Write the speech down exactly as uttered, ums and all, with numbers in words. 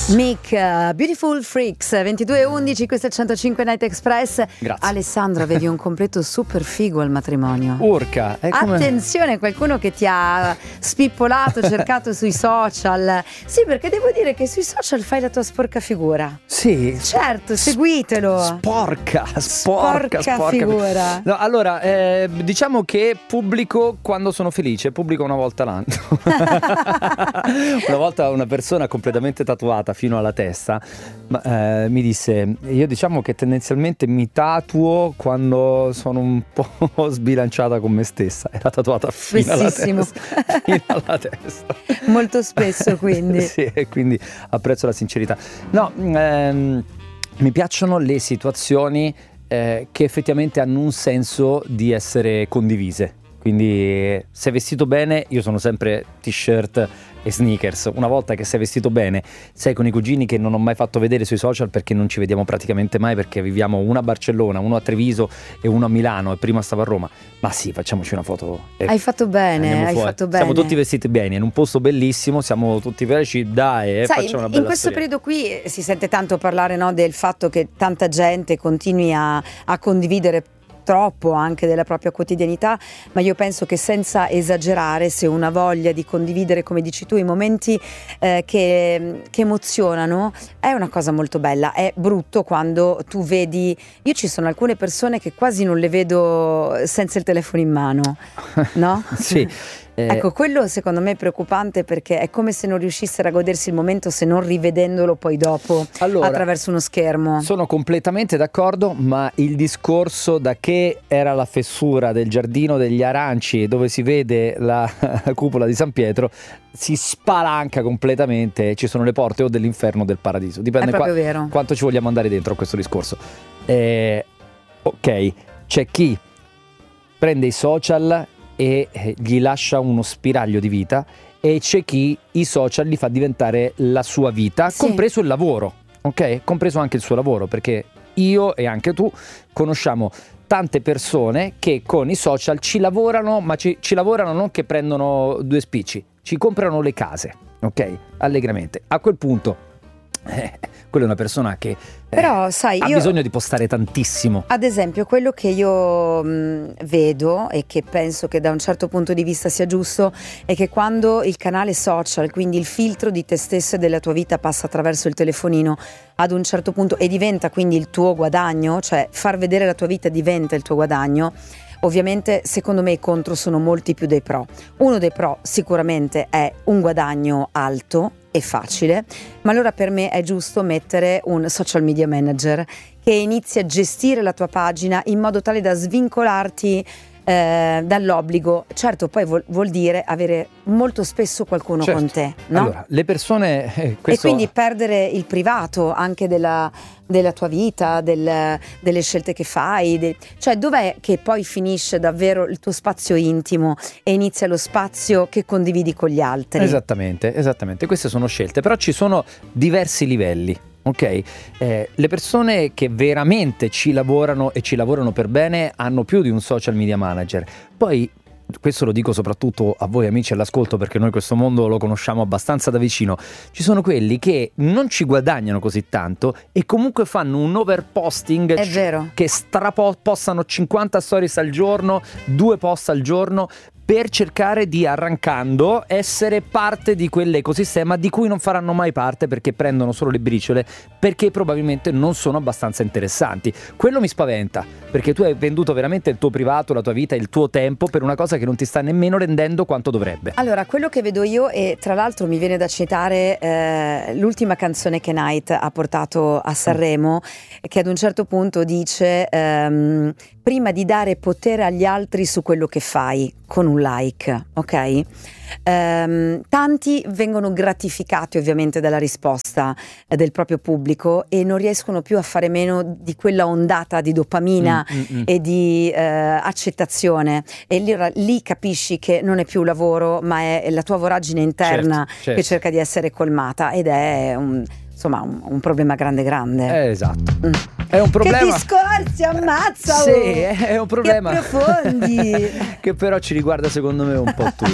Mick, uh, Beautiful Freaks, ventidue e undici, questo è il centocinque Night Express. Grazie. Alessandro, avevi un completo super figo al matrimonio. Urca, è come... Attenzione, qualcuno che ti ha spippolato, cercato sui social. Sì, perché devo dire che sui social fai la tua sporca figura. Sì. Certo, seguitelo. Sporca, sporca, Sporca, sporca figura. No, allora, eh, diciamo che pubblico quando sono felice, pubblico una volta l'anno. Una volta una persona completamente tatuata fino alla testa ma, eh, mi disse: io diciamo che tendenzialmente mi tatuo quando sono un po' sbilanciata con me stessa. Era tatuata fino alla testa, fino alla testa. Molto spesso, quindi. Sì, e quindi apprezzo la sincerità. No, ehm, mi piacciono le situazioni eh, che effettivamente hanno un senso di essere condivise. Quindi sei vestito bene, io sono sempre t-shirt e sneakers. Una volta che sei vestito bene, sei con i cugini che non ho mai fatto vedere sui social perché non ci vediamo praticamente mai, perché viviamo uno a Barcellona, uno a Treviso e uno a Milano, e prima stavo a Roma. Ma sì, facciamoci una foto. E hai fatto bene, hai fuori. fatto bene. Siamo tutti vestiti bene, in un posto bellissimo, siamo tutti felici, dai, Sai, facciamo una bella in questo storia. periodo qui si sente tanto parlare, no, del fatto che tanta gente continui a, a condividere troppo anche della propria quotidianità, ma io penso che senza esagerare, se una voglia di condividere, come dici tu, i momenti eh, che, che emozionano, è una cosa molto bella. È brutto quando tu vedi, io ci sono alcune persone che quasi non le vedo senza il telefono in mano, no? Sì. Eh, ecco, quello secondo me è preoccupante, perché è come se non riuscissero a godersi il momento se non rivedendolo poi dopo allora, attraverso uno schermo. Sono completamente d'accordo, ma il discorso da che era la fessura del giardino degli aranci dove si vede la, la cupola di San Pietro si spalanca completamente, ci sono le porte o dell'inferno o del paradiso, dipende è proprio qua, vero. quanto ci vogliamo andare dentro a questo discorso. Eh, ok, c'è chi prende i social e gli lascia uno spiraglio di vita, e c'è chi i social li fa diventare la sua vita, sì, compreso il lavoro, ok? Compreso anche il suo lavoro, perché io e anche tu conosciamo tante persone che con i social ci lavorano, ma ci, ci lavorano non che prendono due spicci, ci comprano le case, ok? Allegramente. A quel punto Eh, quella è una persona che eh, Però, sai, ha io, bisogno di postare tantissimo. Ad esempio, quello che io mh, vedo e che penso che da un certo punto di vista sia giusto è che quando il canale social, quindi il filtro di te stesso e della tua vita, passa attraverso il telefonino ad un certo punto e diventa quindi il tuo guadagno, cioè far vedere la tua vita diventa il tuo guadagno. Ovviamente secondo me i contro sono molti più dei pro. Uno dei pro sicuramente è un guadagno alto e facile, ma allora per me è giusto mettere un social media manager che inizi a gestire la tua pagina in modo tale da svincolarti eh, dall'obbligo. Certo, poi vuol, vuol dire avere molto spesso qualcuno, certo, con te, no? Allora, le persone eh, questo... E quindi perdere il privato anche della, della tua vita, del, delle scelte che fai, de... cioè dov'è che poi finisce davvero il tuo spazio intimo e inizia lo spazio che condividi con gli altri? Esattamente, esattamente, queste sono scelte, però ci sono diversi livelli. Ok, eh, le persone che veramente ci lavorano e ci lavorano per bene hanno più di un social media manager. Poi, questo lo dico soprattutto a voi amici all'ascolto, perché noi questo mondo lo conosciamo abbastanza da vicino, ci sono quelli che non ci guadagnano così tanto e comunque fanno un overposting, è vero, che strapostano cinquanta stories al giorno, due post al giorno, per cercare di, arrancando, essere parte di quell'ecosistema di cui non faranno mai parte, perché prendono solo le briciole, perché probabilmente non sono abbastanza interessanti. Quello mi spaventa, perché tu hai venduto veramente il tuo privato, la tua vita, il tuo tempo per una cosa che non ti sta nemmeno rendendo quanto dovrebbe. Allora, quello che vedo io, e tra l'altro mi viene da citare eh, l'ultima canzone che Night ha portato a Sanremo, mm. che ad un certo punto dice ehm, prima di dare potere agli altri su quello che fai, con un like, ok? Um, tanti vengono gratificati ovviamente dalla risposta eh, del proprio pubblico e non riescono più a fare meno di quella ondata di dopamina mm, mm, mm. e di eh, accettazione, e lì, lì capisci che non è più lavoro, ma è la tua voragine interna, certo, certo, che cerca di essere colmata, ed è un, insomma un, un problema grande grande. Eh, esatto. Mm. È un problema. Che discorsi, ammazza! Sì, è un problema che profondi. che però ci riguarda secondo me un po' tutti.